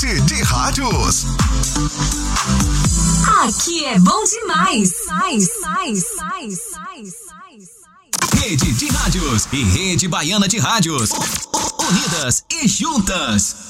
Rede de Rádios. Aqui é bom demais. Rede de Rádios e Rede Baiana de Rádios. Unidas e juntas.